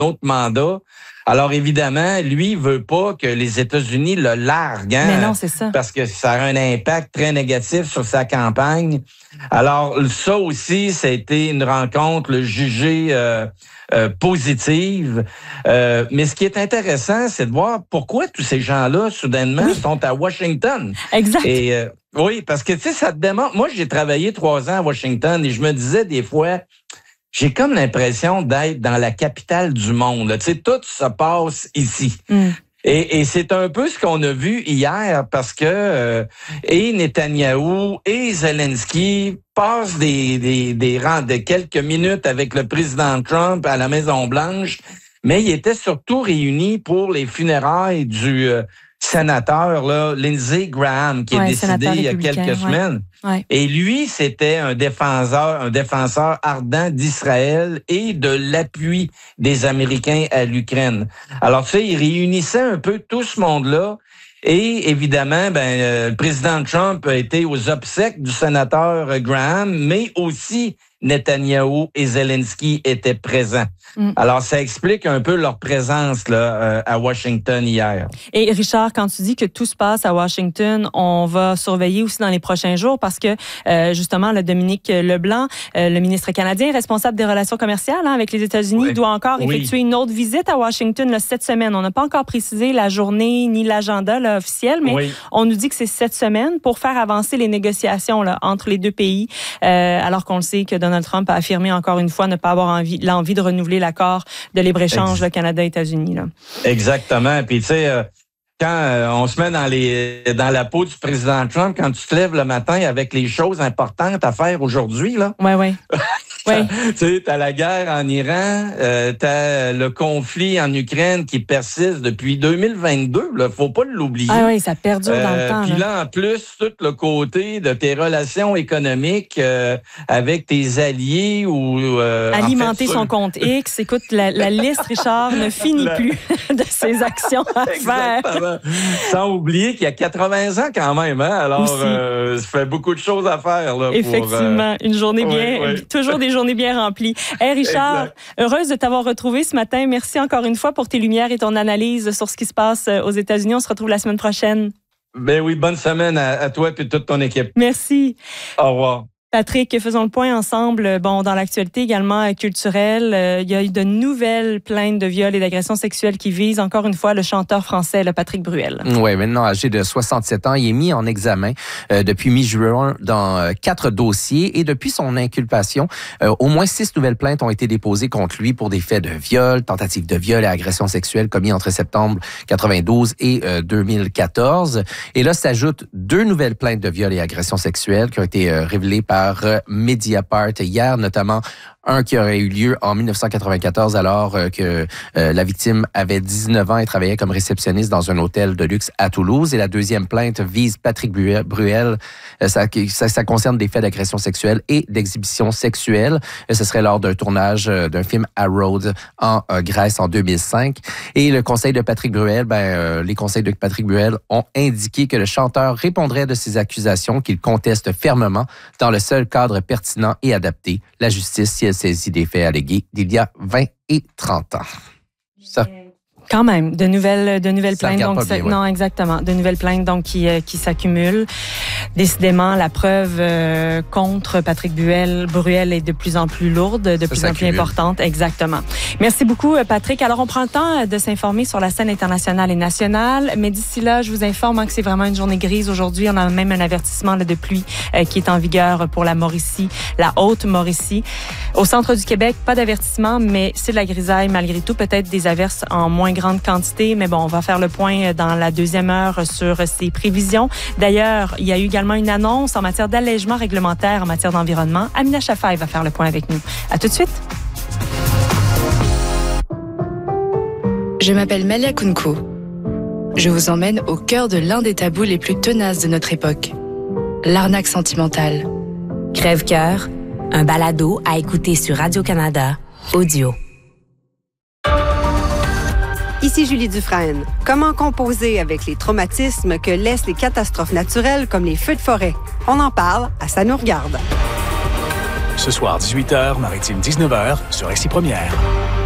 autre mandat. Alors, évidemment, lui, il veut pas que les États-Unis le larguent. Hein, mais non, c'est ça. Parce que ça a un impact très négatif sur sa campagne. Alors, ça aussi, ça a été une rencontre jugée positive. Mais ce qui est intéressant, c'est de voir pourquoi tous ces gens-là, soudainement, sont à Washington. Exact. Et oui, parce que, tu sais, ça te démontre... Moi, j'ai travaillé 3 ans à Washington et je me disais des fois... J'ai comme l'impression d'être dans la capitale du monde. Tu sais, tout se passe ici. Et c'est un peu ce qu'on a vu hier parce que et Netanyahou et Zelensky passent des rangs de quelques minutes avec le président Trump à la Maison-Blanche, mais ils étaient surtout réunis pour les funérailles du sénateur là, Lindsey Graham, qui est décédé il y a quelques semaines. Ouais. Et lui, c'était un défenseur ardent d'Israël et de l'appui des Américains à l'Ukraine. Alors, tu sais, il réunissait un peu tout ce monde-là. Et évidemment, le président Trump a été aux obsèques du sénateur Graham, mais aussi Netanyahou et Zelensky étaient présents. Alors, ça explique un peu leur présence là à Washington hier. Et Richard, quand tu dis que tout se passe à Washington, on va surveiller aussi dans les prochains jours parce que, justement, le Dominique Leblanc, le ministre canadien responsable des relations commerciales avec les États-Unis, doit encore effectuer une autre visite à Washington là, cette semaine. On n'a pas encore précisé la journée ni l'agenda là, officiel, mais on nous dit que c'est cette semaine pour faire avancer les négociations là, entre les deux pays, alors qu'on le sait que Donald Trump a affirmé encore une fois ne pas avoir l'envie de renouveler l'accord de libre-échange Canada-États-Unis. Là. Exactement. Puis tu sais, quand on se met dans la peau du président Trump, quand tu te lèves le matin avec les choses importantes à faire aujourd'hui, là. Oui. Tu sais, t'as la guerre en Iran, t'as le conflit en Ukraine qui persiste depuis 2022. Là, faut pas l'oublier. Ah oui, ça perdure dans le temps. Puis là, en plus, tout le côté de tes relations économiques avec tes alliés ou alimenter son compte X. Écoute, la liste, Richard, ne finit plus de ses actions à faire. Sans oublier qu'il y a 80 ans quand même. Hein? Alors, ça fait beaucoup de choses à faire. Là, effectivement, une journée toujours des journées bien remplies. Hey Richard, heureuse de t'avoir retrouvé ce matin. Merci encore une fois pour tes lumières et ton analyse sur ce qui se passe aux États-Unis. On se retrouve la semaine prochaine. Ben oui, bonne semaine à toi et toute ton équipe. Merci. Au revoir. Patrick, faisons le point ensemble. Bon, dans l'actualité également culturelle, il y a eu de nouvelles plaintes de viol et d'agressions sexuelles qui visent encore une fois le chanteur français, le Patrick Bruel. Oui, maintenant âgé de 67 ans, il est mis en examen depuis mi-juin dans 4 dossiers et depuis son inculpation, au moins 6 nouvelles plaintes ont été déposées contre lui pour des faits de viol, tentatives de viol et agressions sexuelles commis entre septembre 92 et 2014. Et là s'ajoutent 2 nouvelles plaintes de viol et agressions sexuelles qui ont été révélées par Mediapart hier, notamment un qui aurait eu lieu en 1994 alors que la victime avait 19 ans et travaillait comme réceptionniste dans un hôtel de luxe à Toulouse. Et la deuxième plainte vise Patrick Bruel. Ça concerne des faits d'agression sexuelle et d'exhibition sexuelle. Ce serait lors d'un tournage d'un film à Rhodes en Grèce en 2005. Et le conseil de Patrick Bruel, les conseils de Patrick Bruel ont indiqué que le chanteur répondrait de ces accusations qu'il conteste fermement dans le seul cadre pertinent et adapté, la justice, si elle saisit des faits allégués d'il y a 20 et 30 ans. Ça. Quand même, de nouvelles plaintes. Donc, bien, non, exactement. De nouvelles plaintes donc qui s'accumulent. Décidément, la preuve contre Patrick Bruel est de plus en plus lourde, de plus en plus importante. Exactement. Merci beaucoup, Patrick. Alors, on prend le temps de s'informer sur la scène internationale et nationale, mais d'ici là, je vous informe que c'est vraiment une journée grise aujourd'hui. On a même un avertissement de pluie qui est en vigueur pour la Mauricie, la Haute-Mauricie. Au centre du Québec, pas d'avertissement, mais c'est de la grisaille malgré tout. Peut-être des averses en moins grande quantité, mais bon, on va faire le point dans la deuxième heure sur ces prévisions. D'ailleurs, il y a eu également une annonce en matière d'allègement réglementaire en matière d'environnement. Amina Chafaï va faire le point avec nous. À tout de suite. Je m'appelle Malia Kounkou. Je vous emmène au cœur de l'un des tabous les plus tenaces de notre époque. L'arnaque sentimentale. Crève-cœur, un balado à écouter sur Radio-Canada, audio. Ici Julie Dufresne. Comment composer avec les traumatismes que laissent les catastrophes naturelles comme les feux de forêt? On en parle à Ça nous regarde. Ce soir, 18h, Maritime 19h, sur Récit Première.